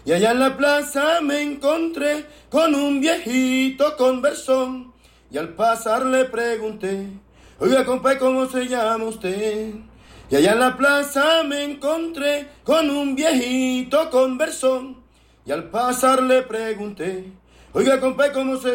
Y allá en la plaza me encontré con un viejito conversón. Y al pasar le pregunté, oiga compadre, ¿cómo se llama usted? Y allá en la plaza me encontré con un viejito conversón. Y al pasar le pregunté, oiga compadre, ¿cómo se